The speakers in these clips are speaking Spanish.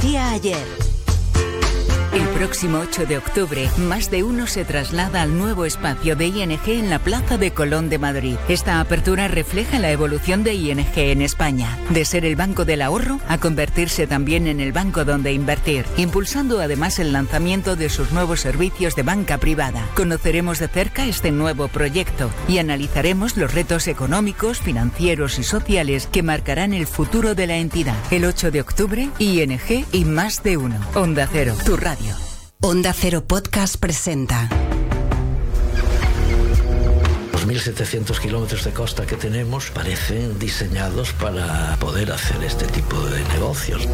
ocurría ayer. El próximo 8 de octubre, Más de Uno se traslada al nuevo espacio de ING en la Plaza de Colón de Madrid. Esta apertura refleja la evolución de ING en España, de ser el banco del ahorro a convertirse también en el banco donde invertir, impulsando además el lanzamiento de sus nuevos servicios de banca privada. Conoceremos de cerca este nuevo proyecto y analizaremos los retos económicos, financieros y sociales que marcarán el futuro de la entidad. El 8 de octubre, ING y Más de Uno. Onda Cero, tu radio. Onda Cero Podcast presenta. Los 1.700 kilómetros de costa que tenemos parecen diseñados para poder hacer este tipo de negocios.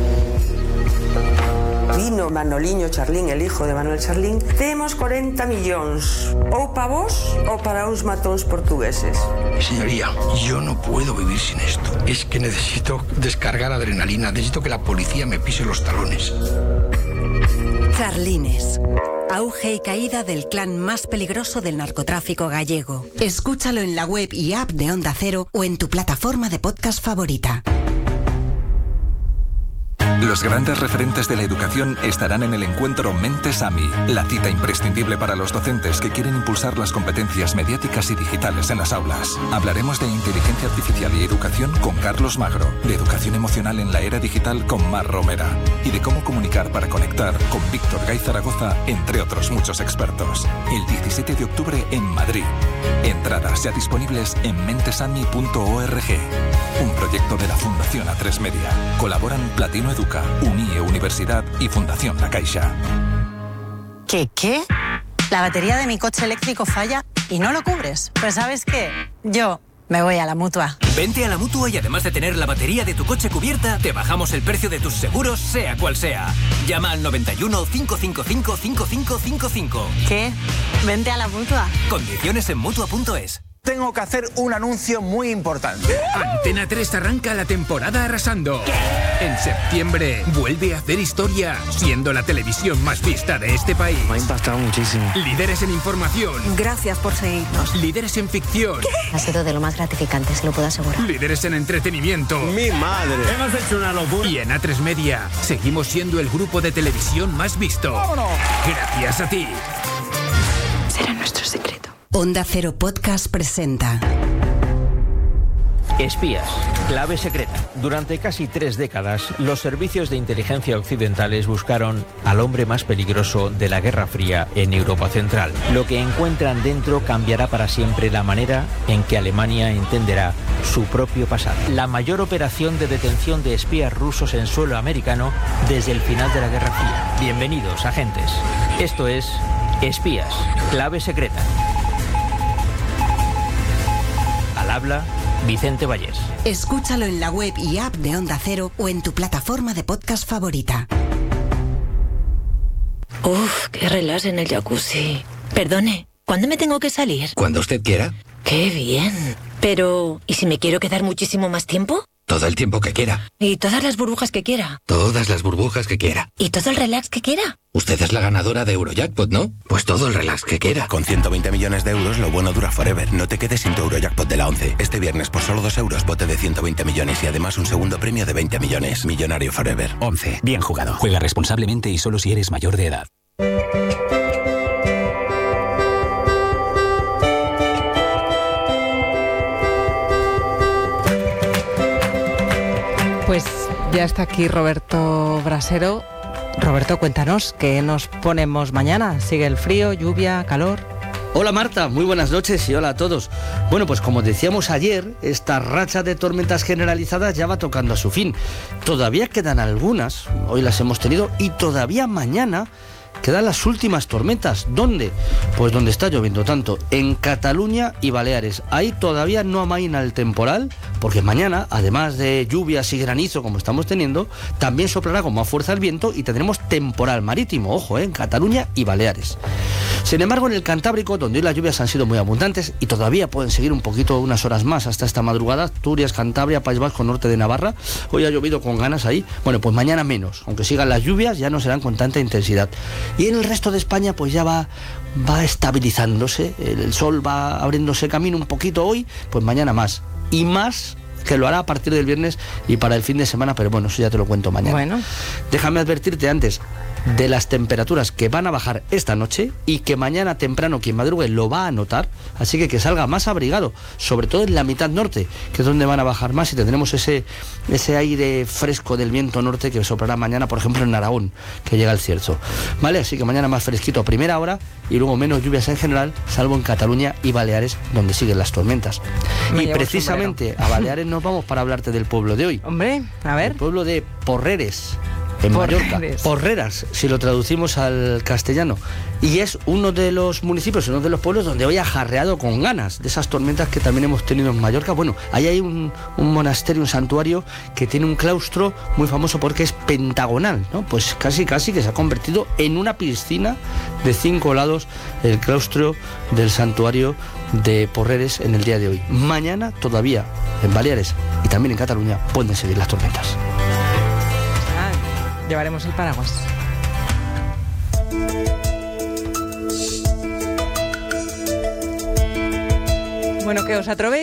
Vino Manoliño Charlín, el hijo de Manuel Charlín. Temos 40 millóns, ou para vos ou para uns matóns portugueses. Señoría, yo no puedo vivir sin esto. Es que necesito descargar adrenalina, necesito que la policía me pise los talones. Charlines. Auge y caída del clan más peligroso del narcotráfico gallego. Escúchalo en la web y app de Onda Cero o en tu plataforma de podcast favorita. Los grandes referentes de la educación estarán en el encuentro Mentes AMI, la cita imprescindible para los docentes que quieren impulsar las competencias mediáticas y digitales en las aulas. Hablaremos de inteligencia artificial y educación con Carlos Magro, de educación emocional en la era digital con Mar Romera y de cómo comunicar para conectar con Víctor Gay Zaragoza, entre otros muchos expertos. El 17 de octubre en Madrid. Entradas ya disponibles en mentesami.org. Un proyecto de la Fundación A3 Media. Colaboran Platino Educa, UNIE Universidad y Fundación La Caixa. ¿Qué? La batería de mi coche eléctrico falla y no lo cubres. Pues ¿sabes qué? Yo me voy a la Mutua. Vente a la Mutua y además de tener la batería de tu coche cubierta, te bajamos el precio de tus seguros, sea cual sea. Llama al 91 555 5555. ¿Qué? Vente a la Mutua. Condiciones en Mutua.es. Tengo que hacer un anuncio muy importante. Antena 3 arranca la temporada arrasando. ¿Qué? En septiembre vuelve a hacer historia, siendo la televisión más vista de este país. Me ha impactado muchísimo. Líderes en información. Gracias por seguirnos. Líderes en ficción. ¿Qué? Ha sido de lo más gratificante, se lo puedo asegurar. Líderes en entretenimiento. ¡Mi madre! Hemos hecho una locura. Y en A3 Media seguimos siendo el grupo de televisión más visto. ¡Vámonos! Gracias a ti. Será nuestro secreto. Onda Cero Podcast presenta. Espías, clave secreta. Durante casi 3 décadas, los servicios de inteligencia occidentales buscaron al hombre más peligroso de la Guerra Fría en Europa Central. Lo que encuentran dentro cambiará para siempre la manera en que Alemania entenderá su propio pasado. La mayor operación de detención de espías rusos en suelo americano desde el final de la Guerra Fría. Bienvenidos, agentes. Esto es Espías, clave secreta. Al habla Vicente Vallés. Escúchalo en la web y app de Onda Cero o en tu plataforma de podcast favorita. Uf, qué relax en el jacuzzi. Perdone, ¿cuándo me tengo que salir? Cuando usted quiera. ¡Qué bien! Pero, ¿y si me quiero quedar muchísimo más tiempo? Todo el tiempo que quiera. ¿Y todas las burbujas que quiera? Todas las burbujas que quiera. ¿Y todo el relax que quiera? Usted es la ganadora de Eurojackpot, ¿no? Pues todo el relax que quiera. Con 120 millones de euros, lo bueno dura forever. No te quedes sin tu Eurojackpot de la 11. Este viernes, por solo 2 euros, bote de 120 millones y además un segundo premio de 20 millones. Millonario forever. 11. Bien jugado. Juega responsablemente y solo si eres mayor de edad. Pues ya está aquí Roberto Brasero. Roberto, cuéntanos, ¿qué nos ponemos mañana? ¿Sigue el frío, lluvia, calor? Hola Marta, muy buenas noches y hola a todos. Bueno, pues como decíamos ayer, esta racha de tormentas generalizadas ya va tocando a su fin. Todavía quedan algunas, hoy las hemos tenido, y todavía mañana quedan las últimas tormentas. ¿Dónde? Pues donde está lloviendo tanto, en Cataluña y Baleares. Ahí todavía no amaina el temporal, porque mañana, además de lluvias y granizo como estamos teniendo, también soplará con más fuerza el viento y tendremos temporal marítimo, ojo, en Cataluña y Baleares. Sin embargo, en el Cantábrico, donde hoy las lluvias han sido muy abundantes y todavía pueden seguir un poquito, unas horas más hasta esta madrugada, Asturias, Cantabria, País Vasco, norte de Navarra, hoy ha llovido con ganas ahí. Bueno, pues mañana menos, aunque sigan las lluvias, ya no serán con tanta intensidad. Y en el resto de España pues ya va estabilizándose, el sol va abriéndose camino un poquito hoy, pues mañana más. Y más que lo hará a partir del viernes y para el fin de semana, pero bueno, eso ya te lo cuento mañana. Bueno. Déjame advertirte antes de las temperaturas que van a bajar esta noche y que mañana temprano quien madrugue lo va a notar, así que salga más abrigado, sobre todo en la mitad norte, que es donde van a bajar más y tendremos ese aire fresco del viento norte que soplará mañana, por ejemplo en Aragón, que llega el cierzo, ¿vale? Así que mañana más fresquito a primera hora y luego menos lluvias en general, salvo en Cataluña y Baleares, donde siguen las tormentas. Y precisamente a Baleares nos vamos para hablarte del pueblo de hoy. Hombre, a ver. El pueblo de Porreres, en Mallorca. Porreras, si lo traducimos al castellano. Y es uno de los municipios, uno de los pueblos donde hoy ha jarreado con ganas de esas tormentas que también hemos tenido en Mallorca. Bueno, ahí hay un monasterio, un santuario que tiene un claustro muy famoso porque es pentagonal, ¿no? Pues casi que se ha convertido en una piscina de 5 lados el claustro del santuario de Porreres en el día de hoy. Mañana todavía en Baleares y también en Cataluña pueden seguir las tormentas. Llevaremos el paraguas. Bueno, que os atrobéis.